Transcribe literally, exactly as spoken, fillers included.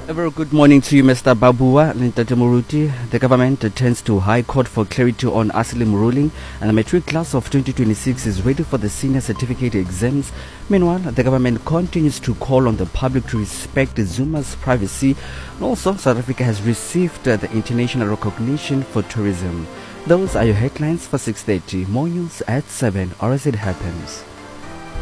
A very good morning to you, Mister Babua Ntate Moruti. The government turns to High Court for clarity on asylum ruling, and the matric class of twenty twenty-six is ready for the senior certificate exams. Meanwhile, the government continues to call on the public to respect Zuma's privacy. And also, South Africa has received uh, the international recognition for tourism. Those are your headlines for six thirty. More news at seven, or as it happens.